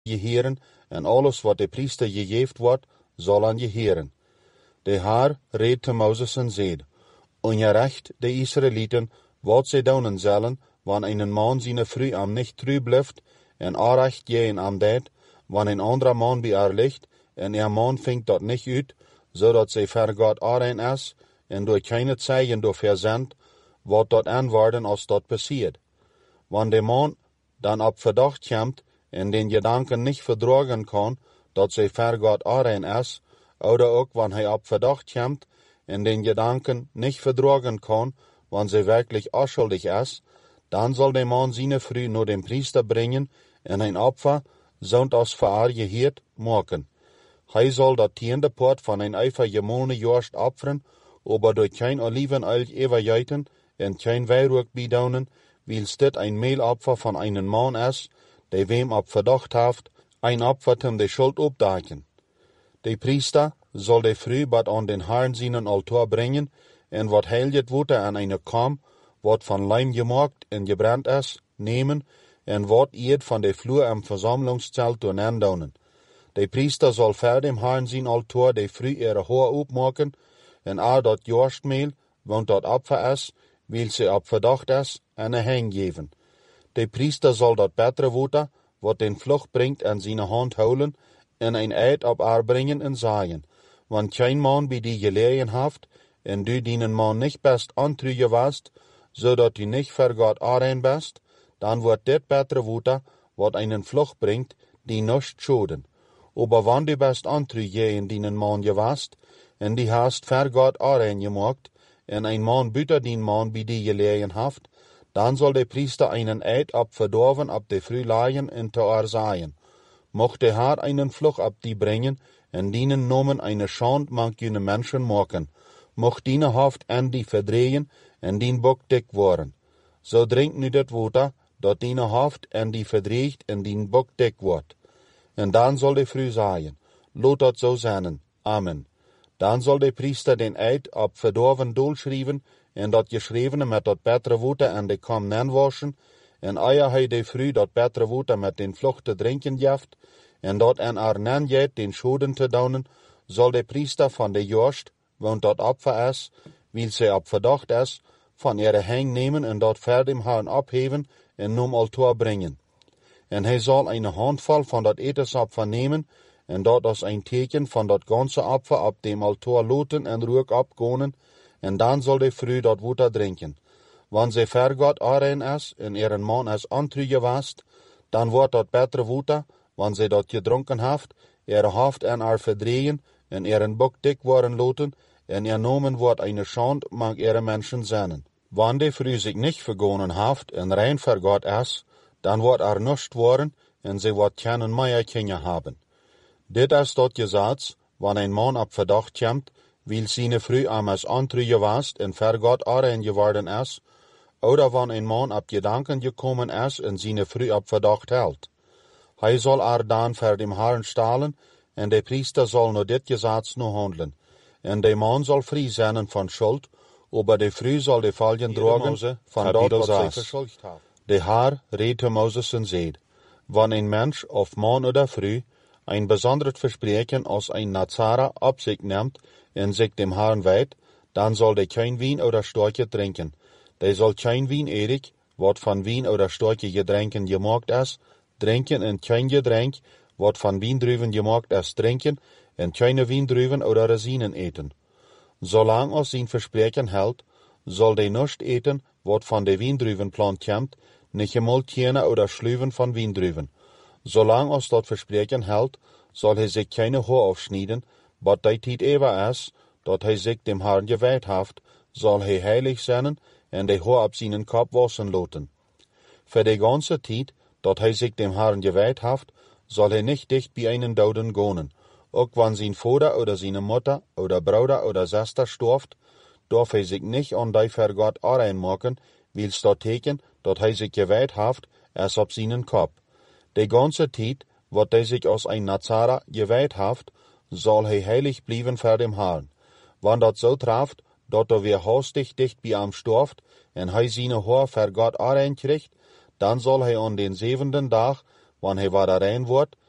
je heren, en alles wat de priester gegeven wordt, zal aan je heren. De Heer reed te Mozes en zeide, ongerecht de Israëlieten, wat zij doen zullen, wanneer een man zijn vrouw am niet trouw blijft, en aanrecht je am deed, wanneer een andere man bij haar ligt, en man vindt dat niet uit, zodat zij ver God aaneen is, en door keine zeigen door verzend, wat dat aanworden als dat passiert. Wanneer de man dan op verdacht komt, en den gedanken niet verdragen kan, dat zij ver God aaneen is, of ook wanneer hij op verdacht komt, en den gedanken niet verdragen kan, wanneer zij werkelijk onschuldig is, dan zal de man zijn vrouw naar de priester brengen, en een opfer, zond als voor haar geheerd, maken. Hij zal dat tiende poort van een eifer gemolene jorst opferen, aber door geen olivenöl overgieten, en geen wierook bijdoen, wils dit een meelopfer van een man is, die wem op verdacht heeft, een opfer om de schuld opdaken. De priester zal de vrouw wat aan den Herrn zijn altaar brengen, en wat heiligt wordt aan een kam, wat van lijm gemaakt en gebrand is, nemen, en wat eet van de vloer am verzamelingszelt doen aandoen. De priester zal voor dem Herrn zijn altaar de vrouw ihre haar opmaken, en dat jorstmeel, want dat opfer is, wil ze op verdacht is, en hang geven. De priester zal dat betere water, wat den vlucht brengt, aan zijn hand houden, en een eed op haar brengen en zaaien. Want geen man bij die gelegen heeft, en du die een man niet best antrugen wast, zodat u niet voor God aaneen best, dan wordt dit betere water, wat een vlucht brengt, die niet schoden. Aber wanneer du best antrugen die een man gewast, en die hast voor God aaneen gemaakt, en een man buiten die man bij die gelegen heeft, dan zal de priester een eed op verdorven op de vrouw leggen en te haar zaaien. Mocht de Heer een vlucht op die brengen, en dienen nomen een schand mank jene mensen maken. Mocht diene hoofd en die verdrehen, en dien bok dik worden. Zo drink nu dit water, dat diene hoofd en die verdreegt, en dien bok dik wordt. En dan zal de vrouw zaaien, laat dat zo zijn. Amen. Dan zal de priester den eed op verdorven doel schrijven, en dat geschrevene met dat betere water en de kam nanwaschen, en eer hij de vrouw dat betere water met den vlucht te drinken geeft, en dat en haar nanjeet den schoden te doen, zal de priester van de jorst, want dat opfer is, wil ze op verdacht is, van ihre hang nemen en dat voor dem Herrn opheven en nom altaar brengen. En hij zal een handvol van dat etensopfer nemen, en dat als een teken van dat ganse opfer op dem altaar loten en rook opgonen, en dan zal de vrouw dat water drinken. Wanneer ze voor God aaneen is, en een man is antrugen wast, dan wordt dat betere water, wanneer ze dat gedronken heeft, hoofd en haar verdrehen, en een bok dik worden loten, en nomen wordt een schand mag mensen zijn. Wanneer de vrouw zich niet vergonen heeft, en rein voor God is, dan wordt niets worden, en ze wordt geen meer kinderen hebben. Dit is dat gezats, wanneer een man op verdacht komt, wil zijn vrouw am als antrugen wast en voor God aaneen geworden is, oder wanneer een man op gedanken gekomen is en zijn vrouw op verdacht houdt. Hij zal dan voor dem Herrn stalen, en de priester zal naar dit gezats nu handelen. En de man zal vrij zijn van schuld, aber de vrouw zal de volgen dragen van dat wat zij verschuldigd heeft. De Heer reed te Mozes en zeide, wanneer een mens of man oder vrouw een bijzonder verspreken als een Nazara op zich neemt en zich dem Herrn wijdt, dan zal de geen wien oder storche drinken. De zal geen wien erik, wat van wien oder storche gedrenken gemaakt is, drinken en geen gedrenk, wat van wiendruiven gemaakt is, drinken, en geen wiendruiven oder resinen eten. Zolang als zijn verspreken houdt, zal de niet eten, wat van de wiendruivenplant komt, niet gemoltiëne oder sluwen van wiendruiven. Zolang als dat verspreken houdt, zal hij zich geen haar afsnijden, wat die tijd eeuwig is, dat hij zich dem Herrn gewijd heeft, zal hij heilig zijn en de haar op zijn kop wassen laten. Voor de ganze tijd, dat hij zich dem Herrn gewijd heeft, zal hij niet dicht bij einen doden gaan. Ook wanneer zijn vader oder zijn moeder oder broeder oder zuster storft, darf hij zich niet aan die voor God aaneen maken, wils dat teken dat hij zich gewijd heeft, is op zijn kop. De ganze tijd, wat hij zich als een Nazara gewijd heeft, zal hij heilig blijven voor dem Herrn. Wanneer dat zo treft, dat er weer haastig dicht bij hem storft, en hij zijn haar voor God aaneen krijgt, dan zal hij aan den zevende dag, wanneer hij weer rein wordt,